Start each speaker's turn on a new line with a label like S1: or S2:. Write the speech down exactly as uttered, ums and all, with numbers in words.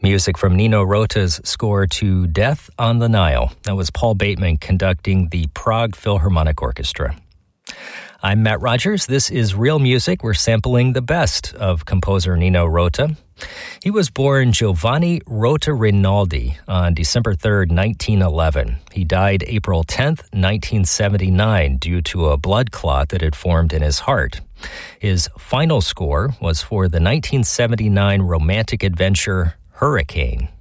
S1: music from Nino Rota's score to Death on the Nile. That was Paul Bateman conducting the Prague Philharmonic Orchestra. I'm Matt Rogers. This is Real Music. We're sampling the best of composer Nino Rota. He was born Giovanni Rota Rinaldi on December third, nineteen eleven. He died April tenth, nineteen seventy-nine, due to a blood clot that had formed in his heart. His final score was for the nineteen seventy-nine romantic adventure Hurricane.